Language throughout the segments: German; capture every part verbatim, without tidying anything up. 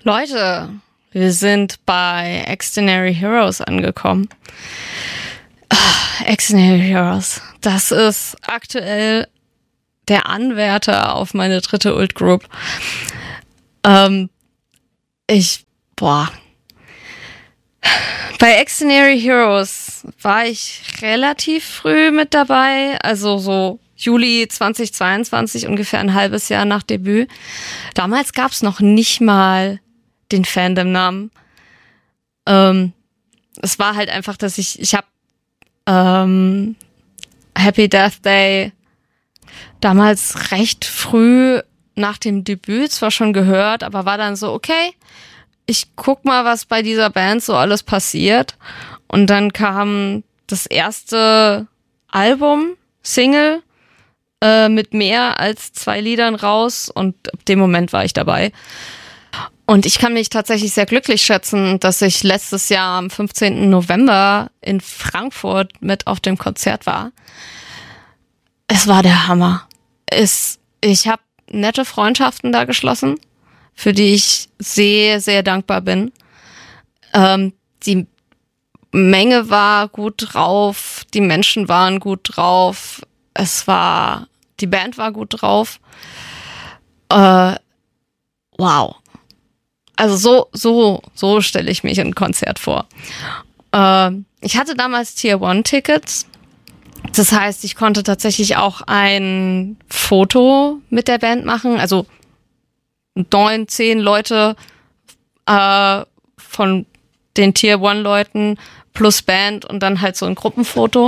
Leute, wir sind bei Extraordinary Heroes angekommen. Ah, Extraordinary Heroes, das ist aktuell der Anwärter auf meine dritte Ult Group. Ähm, ich, boah. Bei Extraordinary Heroes war ich relativ früh mit dabei, also so Juli zweitausendzweiundzwanzig, ungefähr ein halbes Jahr nach Debüt. Damals gab es noch nicht mal den Fandom-Namen. Ähm, es war halt einfach, dass ich, ich habe ähm, Happy Death Day damals recht früh nach dem Debüt zwar schon gehört, aber war dann so, okay, ich guck mal, was bei dieser Band so alles passiert. Und dann kam das erste Album, Single, äh, mit mehr als zwei Liedern raus und ab dem Moment war ich dabei. Und ich kann mich tatsächlich sehr glücklich schätzen, dass ich letztes Jahr am fünfzehnten November in Frankfurt mit auf dem Konzert war. Es war der Hammer. Es, ich habe nette Freundschaften da geschlossen, für die ich sehr, sehr dankbar bin. Ähm, die Menge war gut drauf, die Menschen waren gut drauf, es war, die Band war gut drauf. Äh, wow. Also so, so, so stelle ich mich ein Konzert vor. Äh, ich hatte damals Tier One Tickets. Das heißt, ich konnte tatsächlich auch ein Foto mit der Band machen. Also neun, zehn Leute äh, von den Tier One Leuten plus Band und dann halt so ein Gruppenfoto.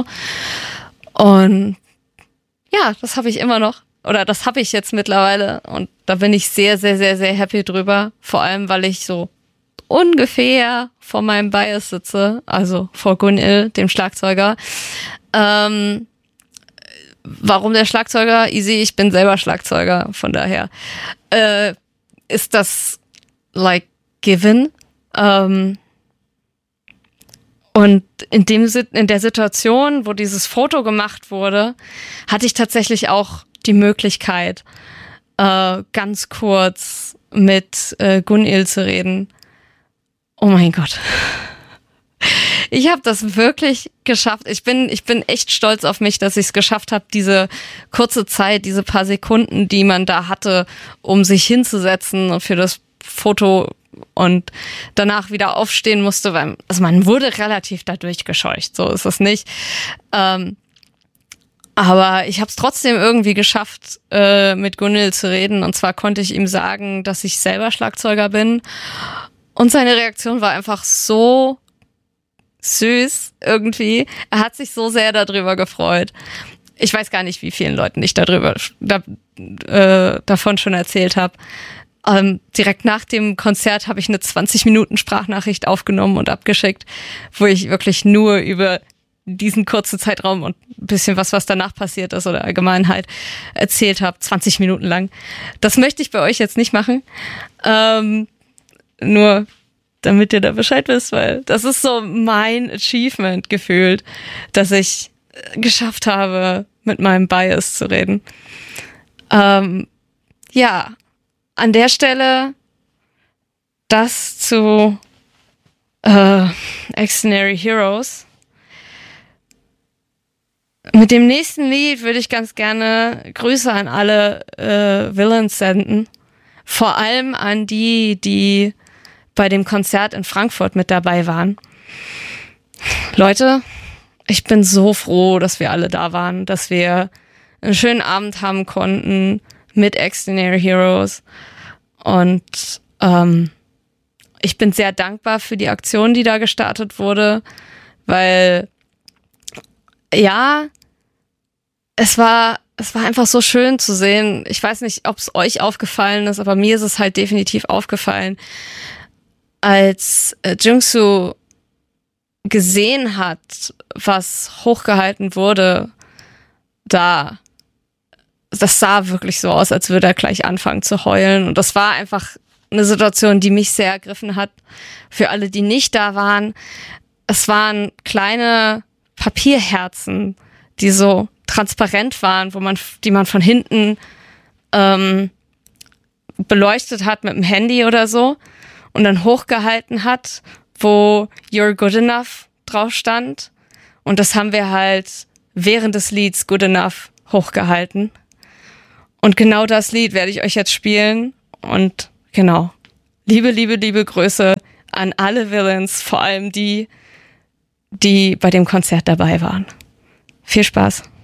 Und ja, das habe ich immer noch. Oder das habe ich jetzt mittlerweile. Und da bin ich sehr, sehr, sehr, sehr happy drüber. Vor allem, weil ich so ungefähr vor meinem Bias sitze. Also vor Gunil, dem Schlagzeuger. Ähm, warum der Schlagzeuger? Easy, ich bin selber Schlagzeuger. Von daher äh, ist das like given. Ähm, und in dem in der Situation, wo dieses Foto gemacht wurde, hatte ich tatsächlich auch die Möglichkeit, äh, ganz kurz mit äh, Gunil zu reden. Oh mein Gott. Ich habe das wirklich geschafft. Ich bin, ich bin echt stolz auf mich, dass ich es geschafft habe, diese kurze Zeit, diese paar Sekunden, die man da hatte, um sich hinzusetzen und für das Foto und danach wieder aufstehen musste, weil also man wurde relativ dadurch gescheucht, so ist es nicht. Ähm, aber ich habe es trotzdem irgendwie geschafft, äh, mit Gunil zu reden. Und zwar konnte ich ihm sagen, dass ich selber Schlagzeuger bin. Und seine Reaktion war einfach so süß irgendwie. Er hat sich so sehr darüber gefreut. Ich weiß gar nicht, wie vielen Leuten ich darüber da, äh, davon schon erzählt habe. Ähm, direkt nach dem Konzert habe ich eine zwanzig Minuten Sprachnachricht aufgenommen und abgeschickt, wo ich wirklich nur über diesen kurzen Zeitraum und ein bisschen was, was danach passiert ist oder allgemein halt erzählt habe, zwanzig Minuten lang. Das möchte ich bei euch jetzt nicht machen. Ähm, nur damit ihr da Bescheid wisst, weil das ist so mein Achievement gefühlt, dass ich geschafft habe, mit meinem Bias zu reden. Ähm, ja, an der Stelle das zu äh, Extraordinary Heroes. Mit dem nächsten Lied würde ich ganz gerne Grüße an alle äh, Villains senden. Vor allem an die, die bei dem Konzert in Frankfurt mit dabei waren. Leute, ich bin so froh, dass wir alle da waren, dass wir einen schönen Abend haben konnten mit Extraordinary Heroes. Und ähm, ich bin sehr dankbar für die Aktion, die da gestartet wurde, weil ja, es war, es war einfach so schön zu sehen. Ich weiß nicht, ob es euch aufgefallen ist, aber mir ist es halt definitiv aufgefallen, als äh, Jungsu gesehen hat, was hochgehalten wurde, da, das sah wirklich so aus, als würde er gleich anfangen zu heulen. Und das war einfach eine Situation, die mich sehr ergriffen hat. Für alle, die nicht da waren, es waren kleine Papierherzen, die so transparent waren, wo man, die man von hinten ähm, beleuchtet hat mit dem Handy oder so. und dann hochgehalten hat, wo You're Good Enough drauf stand. Und das haben wir halt während des Lieds Good Enough hochgehalten. Und genau das Lied werde ich euch jetzt spielen. Und genau, liebe, liebe, liebe Grüße an alle Villains, vor allem die, die bei dem Konzert dabei waren. Viel Spaß.